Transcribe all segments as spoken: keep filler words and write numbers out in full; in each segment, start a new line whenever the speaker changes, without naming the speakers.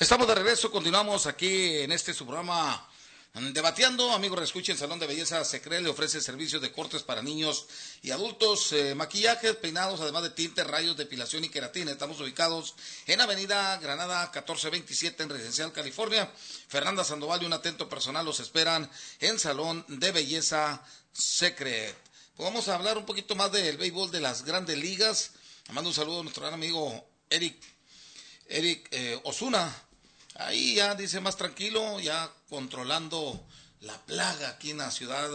Estamos de regreso, continuamos aquí en este su programa Debatiendo. Amigos, escuchen, el Salón de Belleza Secret le ofrece servicios de cortes para niños y adultos, eh, maquillajes, peinados, además de tintes, rayos, depilación y queratina. Estamos ubicados en Avenida Granada catorce veintisiete en Residencial, California. Fernanda Sandoval y un atento personal los esperan en Salón de Belleza Secret. Pues vamos a hablar un poquito más del béisbol de las grandes ligas. Mando un saludo a nuestro gran amigo Eric, Eric eh, Osuna. Ahí ya dice más tranquilo, ya controlando la plaga aquí en la ciudad,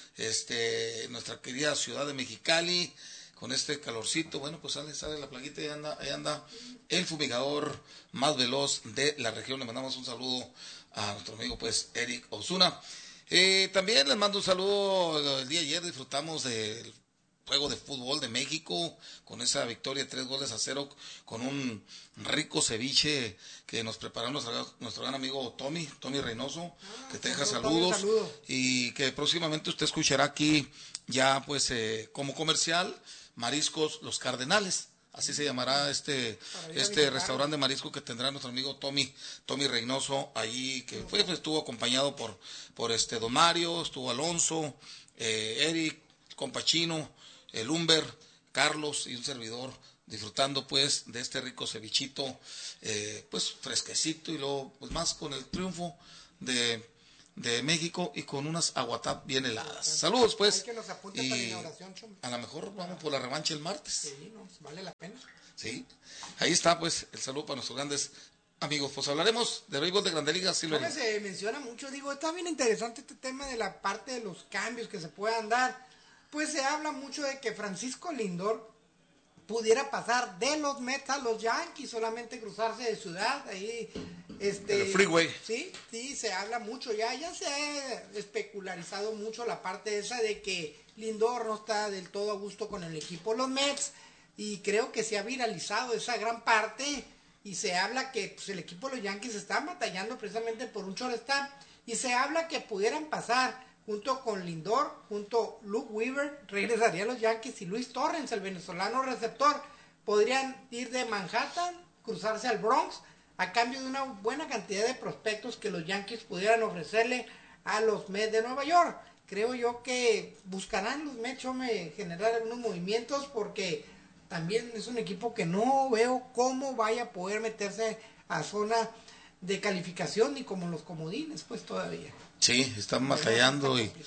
este, nuestra querida ciudad de Mexicali, con este calorcito. Bueno, pues sale, sale la plaguita y anda, ahí anda el fumigador más veloz de la región. Le mandamos un saludo a nuestro amigo, pues, Eric Osuna. Eh, también les mando un saludo. El día de ayer disfrutamos del juego de fútbol de México con esa victoria de tres goles a cero, con un rico ceviche que nos preparó nuestro, nuestro gran amigo Tommy, Tommy Reynoso, ah, que te deja saludos, saludo. Y que próximamente usted escuchará aquí ya pues eh, como comercial, Mariscos Los Cardenales. Así se llamará este este restaurante de marisco que tendrá nuestro amigo Tommy Tommy Reynoso ahí, que fue, pues, estuvo acompañado por por este Don Mario, estuvo Alonso, eh, Eric, Compachino, el Humber, Carlos y un servidor, disfrutando pues de este rico cevichito, eh, pues fresquecito, y luego pues más con el triunfo de, de México y con unas aguatap bien heladas. Saludos pues.
Que nos apunte
y
para la inauguración, chum.
A lo mejor vamos por la revancha el martes.
Sí, no, vale la pena.
Sí, ahí está pues el saludo para nuestros grandes amigos. Pues hablaremos de béisbol de Grandes Ligas. Sí,
no se menciona mucho, digo, está bien interesante este tema de la parte de los cambios que se puedan dar. Pues se habla mucho de que Francisco Lindor pudiera pasar de los Mets a los Yankees, solamente cruzarse de ciudad, ahí, este...
el freeway.
Sí, sí, se habla mucho ya, ya se ha especularizado mucho la parte esa de que Lindor no está del todo a gusto con el equipo de los Mets, y creo que se ha viralizado esa gran parte, y se habla que pues, el equipo de los Yankees está batallando precisamente por un shortstop, y se habla que pudieran pasar junto con Lindor, junto Luke Weaver, regresaría a los Yankees, y Luis Torrens, el venezolano receptor, podrían ir de Manhattan, cruzarse al Bronx, a cambio de una buena cantidad de prospectos que los Yankees pudieran ofrecerle a los Mets de Nueva York. Creo yo que buscarán los Mets me generar algunos movimientos, porque también es un equipo que no veo cómo vaya a poder meterse a zona de calificación, ni como los comodines, pues todavía.
Sí, están batallando y,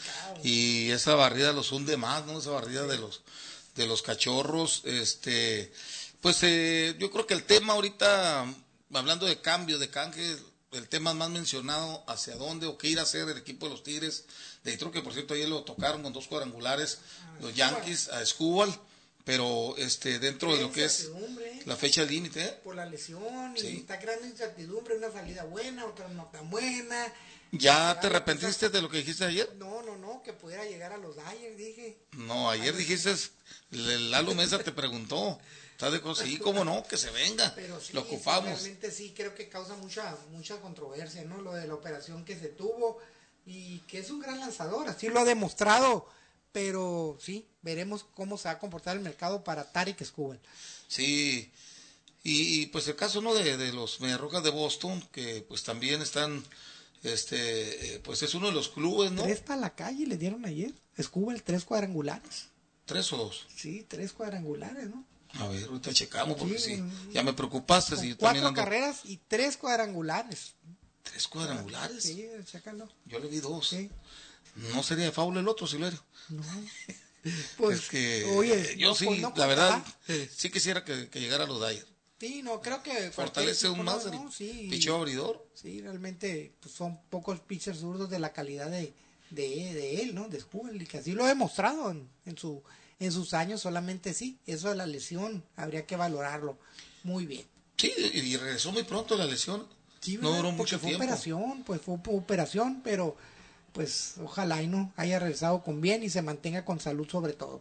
y esa barrida los hunde más, ¿no? Esa barrida sí. de los de los cachorros, este, pues eh, yo creo que el tema ahorita, hablando de cambio, de canje, el tema más mencionado, hacia dónde o qué ir a hacer el equipo de los Tigres de Detroit, que por cierto ayer lo tocaron con dos cuadrangulares, ah, los Yankees a Escúbal, pero este dentro de lo que es la fecha límite, ¿eh?
Por la lesión, y sí. Está creando incertidumbre, una salida buena, otra no tan buena.
¿Ya te arrepentiste cosas... de lo que dijiste ayer?
No, no, no, que pudiera llegar a los Dodgers, dije.
No, ayer Ay, dijiste, Lalo Mesa te preguntó, ¿estás de cosa? Sí, cómo no, que se venga,
pero sí,
lo ocupamos.
Sí, realmente sí, creo que causa mucha mucha controversia, ¿no? Lo de la operación que se tuvo, y que es un gran lanzador, así lo ha demostrado, pero sí, veremos cómo se va a comportar el mercado para Tarik Skubal.
Sí, y, y pues el caso, ¿no?, de, de los Mediarrojas de Boston, que pues también están... Este, pues es uno de los clubes, ¿no?
Tres para la calle le dieron ayer. Skubal, tres cuadrangulares.
¿Tres o dos?
Sí, tres cuadrangulares, ¿no?
A ver, ahorita checamos, porque sí,
sí
ya me preocupaste.
Con
si
cuatro
ando...
carreras y tres cuadrangulares.
¿Tres cuadrangulares?
Sí, chécalo.
Yo le vi dos.
Sí.
¿No sería de faula el otro, Silverio?
No. Pues,
es que
oye,
yo
no,
sí,
pues no
la verdad, sí quisiera que, que llegara a los Dodgers.
Sí, no, creo que...
Fortalece aún más
no,
el
sí,
picheo abridor.
Sí, realmente pues, son pocos pitchers zurdos de la calidad de, de, de él, ¿no? De Skubal, y que así lo ha demostrado en, en, su, en sus años, solamente sí. Eso de la lesión, habría que valorarlo muy bien.
Sí, y regresó muy pronto la lesión.
Sí,
no duró mucho
fue
tiempo.
operación, pues fue operación, pero pues ojalá y no haya regresado con bien y se mantenga con salud sobre todo.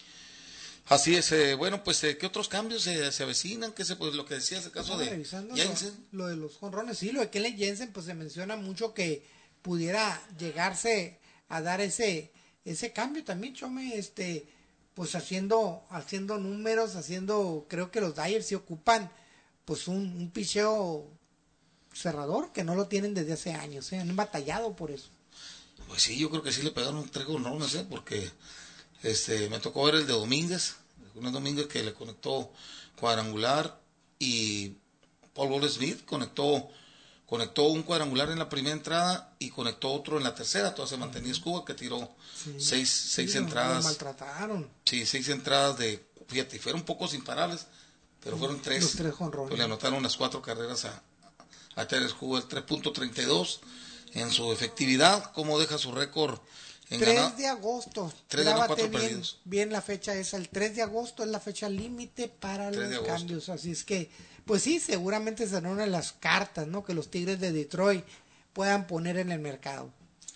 Así es, eh, bueno, pues, eh, ¿qué otros cambios eh, se avecinan? ¿Qué se, pues, lo que decías, el caso de Jensen?
Lo, lo de los jonrones, sí, lo de Kenley Jensen, pues se menciona mucho que pudiera llegarse a dar ese ese cambio también, Chome, este, pues haciendo haciendo números, haciendo, creo que los Dodgers sí ocupan, pues un, un picheo cerrador que no lo tienen desde hace años, ¿eh? Han batallado por eso.
Pues sí, yo creo que sí le pegaron tres jonrones, ¿eh? Porque este, me tocó ver el de Domínguez, un Domínguez que le conectó cuadrangular, y Paul Goldschmidt conectó conectó un cuadrangular en la primera entrada y conectó otro en la tercera. Todavía se mantenía Escobar, que tiró sí, seis, seis sí, entradas.
Lo maltrataron.
Sí, seis entradas de, fíjate, fueron pocos imparables, pero fueron tres.
Los tres jonrones.
Pues le anotaron las cuatro carreras a, a Tyler Escobar, tres punto treinta y dos en su efectividad. ¿Cómo deja su récord? En
tres
ganar?
de agosto.
tres de cuatro
bien,
perdidos.
Bien la fecha esa, el tres de agosto es la fecha límite para los cambios, así es que pues sí, seguramente será una de las cartas, ¿no? Que los Tigres de Detroit puedan poner en el mercado.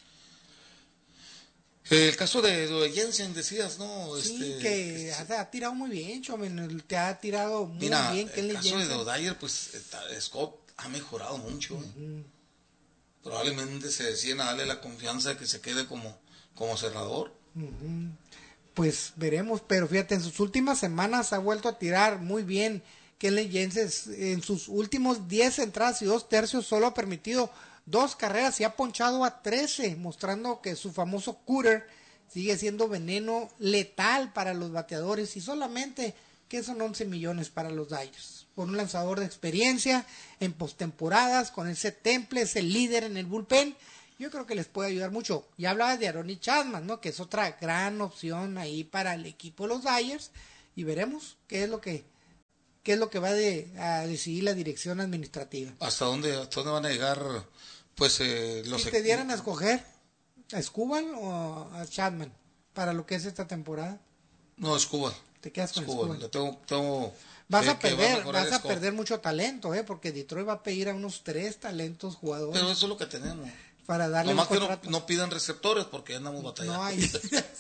El caso de, de Jensen, decías, ¿no?
Sí,
este,
que
este,
ha, ha tirado muy bien, Chomen, te ha tirado muy
mira,
bien.
El caso Jensen? de O'Dyer, pues Scott ha mejorado mucho. Uh-huh. ¿eh? Probablemente se deciden a darle la confianza de que se quede como, como cerrador.
Uh-huh. Pues veremos, pero fíjate, en sus últimas semanas ha vuelto a tirar muy bien. Kenley Jensen en sus últimos diez entradas y dos tercios solo ha permitido dos carreras y ha ponchado a trece, mostrando que su famoso cutter sigue siendo veneno letal para los bateadores, y solamente que son once millones para los Dodgers. Con un lanzador de experiencia en postemporadas, con ese temple, ese líder en el bullpen, yo creo que les puede ayudar mucho. Ya hablabas de Aroldis Chapman, ¿no? Que es otra gran opción ahí para el equipo de los Dodgers, y veremos qué es lo que qué es lo que va de, a decidir la dirección administrativa.
¿Hasta dónde, hasta dónde van a llegar pues eh, los
si te dieran a escoger a Escobar o a Chapman para lo que es esta temporada?
No, Escobar.
Te quedas con Escobar.
Tengo, tengo,
vas a perder, vas a perder mucho talento, ¿eh? Porque Detroit va a pedir a unos tres talentos jugadores.
Pero eso es lo que tenemos.
Para darle
Nomás
un
que no, no pidan receptores porque andamos batallando.
No hay.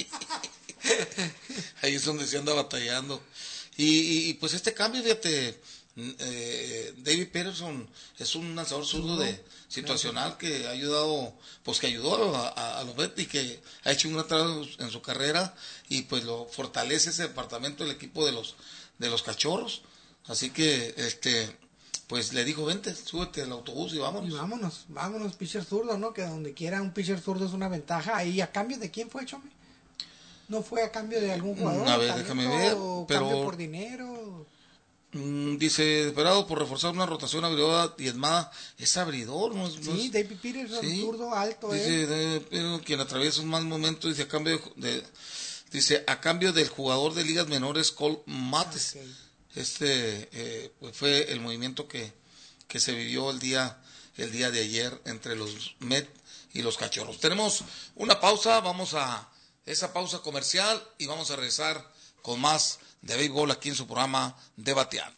Ahí es donde se anda batallando. Y, y, y pues este cambio, fíjate, eh, David Peterson es un lanzador zurdo de situacional que ha ayudado, pues que ayudó a, a, a los Mets y que ha hecho un gran trabajo en su carrera, y pues lo fortalece ese departamento del equipo de los de los Cachorros. Así que este pues le dijo, vente, súbete al autobús y vámonos.
Y vámonos, vámonos, pitcher zurdo, ¿no? Que donde quiera un pitcher zurdo es una ventaja. ¿Y a cambio de quién fue, Chome? ¿No fue a cambio de algún jugador?
A ver, déjame ver.
¿O
pero,
cambio por dinero?
Mmm, dice, esperado por reforzar una rotación abridora diezmada. Es abridor, ¿no? Es,
sí,
no es,
David Peterson, ¿sí? Zurdo, alto,
dice,
¿eh?
De, pero quien atraviesa un mal momento, dice, a cambio de, de dice, a cambio del jugador de ligas menores, Cole Mates. Okay. Este eh, pues fue el movimiento que, que se vivió el día, el día de ayer entre los Mets y los Cachorros. Tenemos una pausa, vamos a esa pausa comercial y vamos a regresar con más de béisbol aquí en su programa Debateando.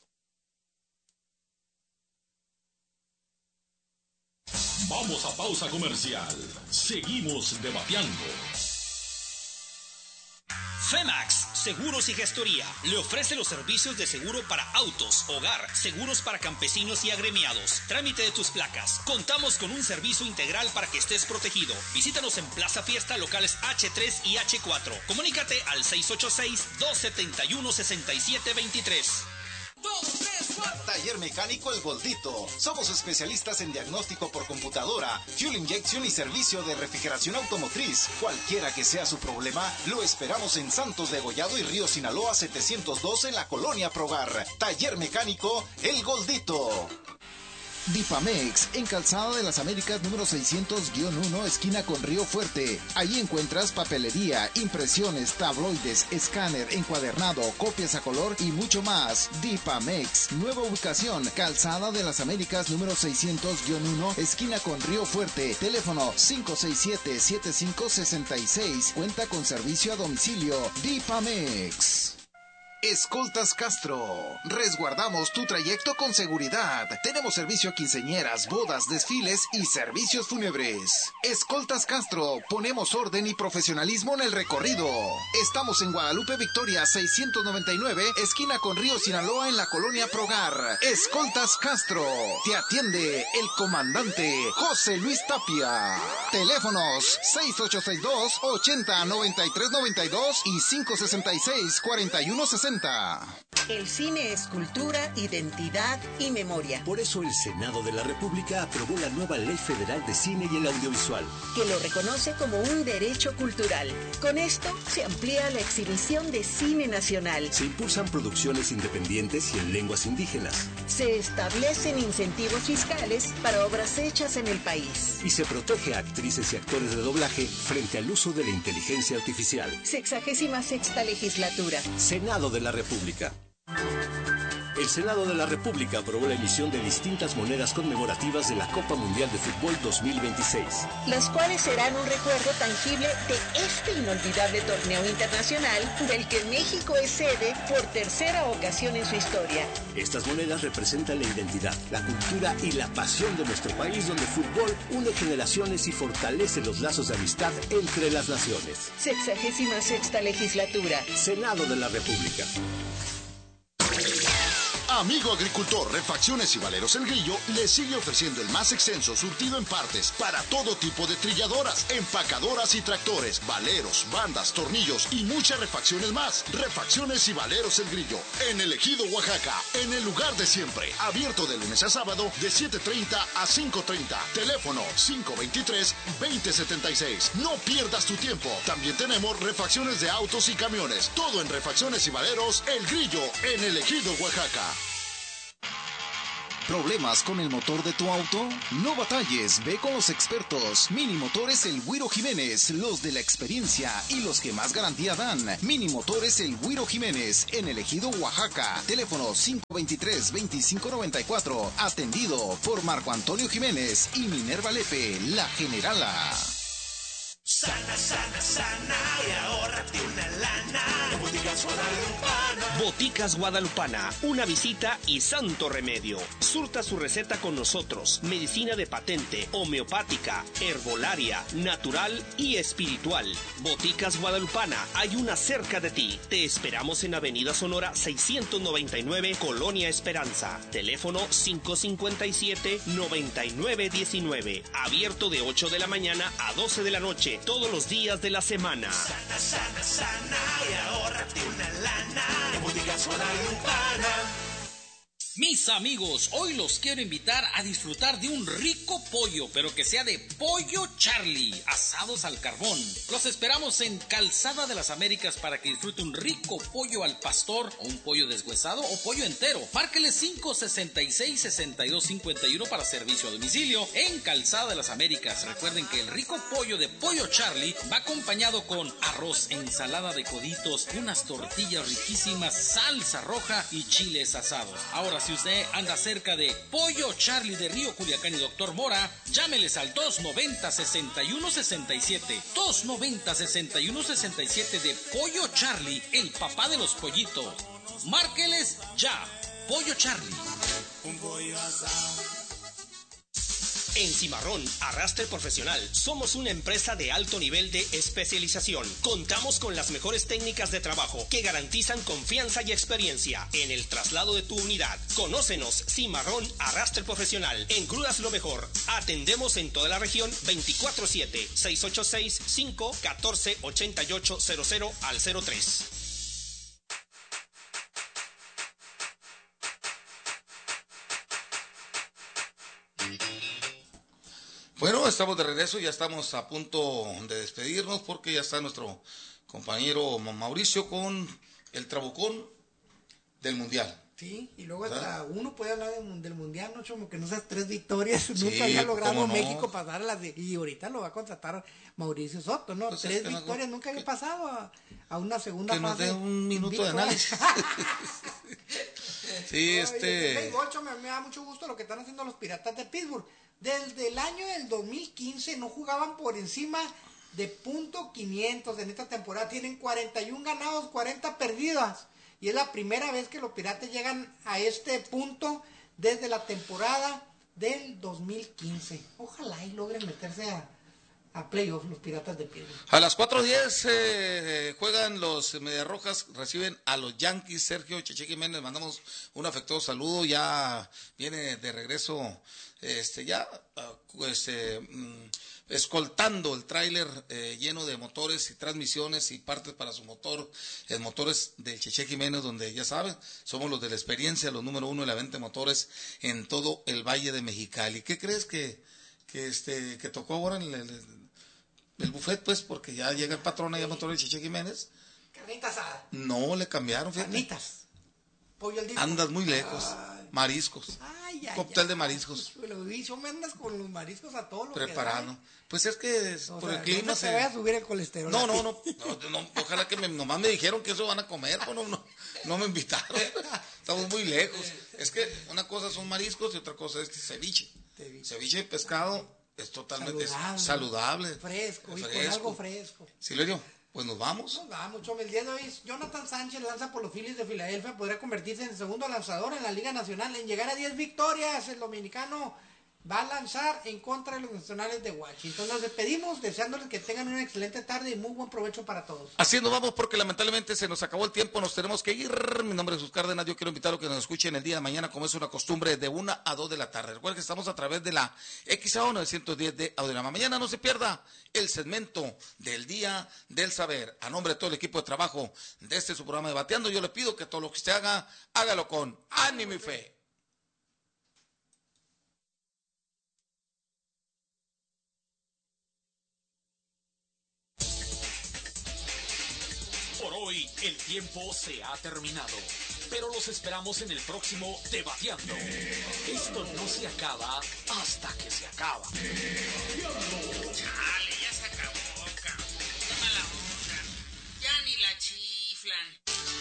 Vamos a pausa comercial. Seguimos debateando.
Femax, Seguros y Gestoría, le ofrece los servicios de seguro para autos, hogar, seguros para campesinos y agremiados, trámite de tus placas. Contamos con un servicio integral para que estés protegido. Visítanos en Plaza Fiesta, locales hache tres y hache cuatro. Comunícate al seis ocho seis, dos siete uno, seis siete dos tres.
Taller Mecánico El Goldito. Somos especialistas en diagnóstico por computadora, fuel inyección y servicio de refrigeración automotriz. Cualquiera que sea su problema, lo esperamos en Santos de Gollado y Río Sinaloa setecientos dos en la Colonia Progar. Taller Mecánico El Goldito. Dipamex, en Calzada de las Américas número seiscientos uno, esquina con Río Fuerte. Allí encuentras papelería, impresiones, tabloides, escáner, encuadernado, copias a color y mucho más. Dipamex, nueva ubicación, Calzada de las Américas número seiscientos uno, esquina con Río Fuerte. Teléfono cinco seis siete, siete cinco seis seis. Cuenta con servicio a domicilio. Dipamex. Escoltas Castro. Resguardamos tu trayecto con seguridad. Tenemos servicio a quinceañeras, bodas, desfiles y servicios fúnebres. Escoltas Castro. Ponemos orden y profesionalismo en el recorrido. Estamos en Guadalupe Victoria seiscientos noventa y nueve, esquina con Río Sinaloa en la Colonia Progar. Escoltas Castro. Te atiende el comandante José Luis Tapia. Teléfonos seis ocho seis dos, ochenta, noventa y tres noventa y dos y cinco sesenta y seis, cuarenta y uno sesenta.
El cine es cultura, identidad y memoria.
Por eso el Senado de la República aprobó la nueva Ley Federal de Cine y el Audiovisual,
que lo reconoce como un derecho cultural. Con esto se amplía la exhibición de cine nacional.
Se impulsan producciones independientes y en lenguas indígenas.
Se establecen incentivos fiscales para obras hechas en el país.
Y se protege a actrices y actores de doblaje frente al uso de la inteligencia artificial.
Sexagésima sexta legislatura.
Senado de la República. El Senado de la República aprobó la emisión de distintas monedas conmemorativas de la Copa Mundial de Fútbol dos mil veintiséis.
Las cuales serán un recuerdo tangible de este inolvidable torneo internacional del que México es sede por tercera ocasión en su historia.
Estas monedas representan la identidad, la cultura y la pasión de nuestro país, donde el fútbol une generaciones y fortalece los lazos de amistad entre las naciones.
Sexagésima sexta legislatura.
Senado de la República.
Amigo agricultor, Refacciones y Valeros El Grillo le sigue ofreciendo el más extenso surtido en partes para todo tipo de trilladoras, empacadoras y tractores, valeros, bandas, tornillos y muchas refacciones más. Refacciones y Valeros El Grillo, en el Ejido, Oaxaca, en el lugar de siempre. Abierto de lunes a sábado de siete treinta a cinco treinta. Teléfono cinco veintitrés, veinte setenta y seis. No pierdas tu tiempo. También tenemos refacciones de autos y camiones. Todo en Refacciones y Valeros El Grillo, en el Ejido, Oaxaca.
¿Problemas con el motor de tu auto? No batalles, ve con los expertos. Mini Motores El Güiro Jiménez, los de la experiencia y los que más garantía dan. Mini Motores El Güiro Jiménez, en el Ejido, Oaxaca. Teléfono cinco veintitrés, veinticinco noventa y cuatro. Atendido por Marco Antonio Jiménez y Minerva Lepe, la generala.
Sana, sana, sana y ahórrate una lana. Boticas Guadalupana.
Boticas Guadalupana, una visita y santo remedio. Surta su receta con nosotros. Medicina de patente, homeopática, herbolaria, natural y espiritual. Boticas Guadalupana, hay una cerca de ti. Te esperamos en Avenida Sonora seiscientos noventa y nueve, Colonia Esperanza. Teléfono cinco cincuenta y siete, noventa y nueve diecinueve. Abierto de ocho de la mañana a doce de la noche, todos los días de la semana.
Sana, sana, sana y ahórrate una lana. En Boticas Guadalupana.
Mis amigos, hoy los quiero invitar a disfrutar de un rico pollo, pero que sea de Pollo Charlie, asados al carbón. Los esperamos en Calzada de las Américas para que disfrute un rico pollo al pastor, o un pollo deshuesado, o pollo entero. Márquele cinco sesenta y seis, sesenta y dos cincuenta y uno para servicio a domicilio en Calzada de las Américas. Recuerden que el rico pollo de Pollo Charlie va acompañado con arroz, ensalada de coditos, unas tortillas riquísimas, salsa roja y chiles asados. Ahora, si usted anda cerca de Pollo Charlie de Río Culiacán y Doctor Mora, llámeles al dos noventa, sesenta y uno sesenta y siete. dos noventa, sesenta y uno sesenta y siete de Pollo Charlie, el papá de los pollitos. Márqueles ya. Pollo Charlie.
Un pollo asado.
En Cimarrón, Arrastre Profesional, somos una empresa de alto nivel de especialización. Contamos con las mejores técnicas de trabajo que garantizan confianza y experiencia en el traslado de tu unidad. Conócenos, Cimarrón Arrastre Profesional, en Grúas Lo Mejor. Atendemos en toda la región veinticuatro siete, seis ocho seis, cinco uno cuatro, ocho ocho cero cero al cero tres.
Bueno, estamos de regreso, ya estamos a punto de despedirnos porque ya está nuestro compañero Mauricio con el trabucón del Mundial.
Sí, y luego hasta ¿verdad? Uno puede hablar de, del Mundial, ¿no? Como que no seas tres victorias, sí, nunca había logrado no? México pasar las de, y ahorita lo va a contratar Mauricio Soto, ¿no? Pues tres es victorias, no, nunca había pasado a, a una segunda
que fase. Que nos dé un minuto de análisis. Sí, este...
Ocho, me, me da mucho gusto lo que están haciendo los Piratas de Pittsburgh. Desde el año del dos mil quince no jugaban por encima de punto quinientos en esta temporada. Tienen cuarenta y uno ganados, cuarenta perdidas. Y es la primera vez que los Piratas llegan a este punto desde la temporada del dos mil quince. Ojalá y logren meterse a, a playoff los Piratas de Pittsburgh.
A las cuatro diez eh, juegan los Medias Rojas, reciben a los Yankees. Sergio Cheche Jiménez, mandamos un afectuoso saludo, ya viene de regreso, este ya este, mm, escoltando el tráiler eh, lleno de motores y transmisiones y partes para su motor, el motores del Cheche Jiménez, donde ya saben, somos los de la experiencia, los número uno de la venta de motores en todo el Valle de Mexicali. ¿Qué crees que, que este que tocó ahora en el, el el buffet, pues, porque ya llega el patrón allá motor de Cheche Jiménez?
Carnita asada.
No, le cambiaron, fíjate.
Carnitas. Pollo al disco.
Andas muy lejos. Ay. Mariscos.
Ay, ay,
cóctel
ay,
de mariscos.
Lo dicho, me andas con los mariscos a todo lo
preparando.
Que
pues es que es,
o
por
sea,
el clima
no
se...
te vaya a subir el colesterol.
No, no, no, no, no, ojalá que me, nomás me dijeron que eso van a comer, pues no, no, no me invitaron. Estamos muy lejos. Es que una cosa son mariscos y otra cosa es ceviche. Ceviche, ceviche de pescado. Es totalmente saludable, es saludable
fresco,
fresco,
y con algo fresco.
Silverio, pues nos vamos.
Nos vamos, Chome. El día de hoy, Jonathan Sánchez lanza por los Phillies de Filadelfia, podría convertirse en el segundo lanzador en la Liga Nacional, en llegar a diez victorias. El dominicano va a lanzar en contra de los Nacionales de Washington. Nos despedimos deseándoles que tengan una excelente tarde y muy buen provecho para todos.
Así nos vamos porque lamentablemente se nos acabó el tiempo, nos tenemos que ir. Mi nombre es Jesús Cárdenas, yo quiero invitarlos a que nos escuchen el día de mañana como es una costumbre de una a dos de la tarde. Recuerden que estamos a través de la X A O novecientos diez de Audiorama. Mañana no se pierda el segmento del Día del Saber. A nombre de todo el equipo de trabajo de este su programa Debateando, yo le pido que todo lo que usted haga, hágalo con ánimo y fe.
Por hoy el tiempo se ha terminado, pero los esperamos en el próximo Debateando. Esto no se acaba hasta que se acaba.
Chale, ya se acabó, cabrón. Qué mala onda. Ya ni la chiflan.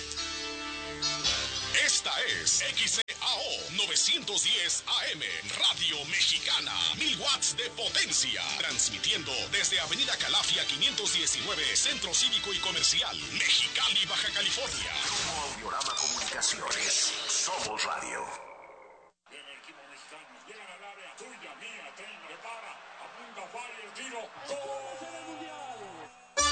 Esta es X A O novecientos diez A M, Radio Mexicana, mil watts de potencia, transmitiendo desde Avenida Calafia quinientos diecinueve, Centro Cívico y Comercial, Mexicali, Baja California.
Como Audiorama Comunicaciones, somos radio.
Viene el equipo mexicano, llegan al área, tuya, mía, tren, prepara, apunta, falla, el tiro, ¡gol!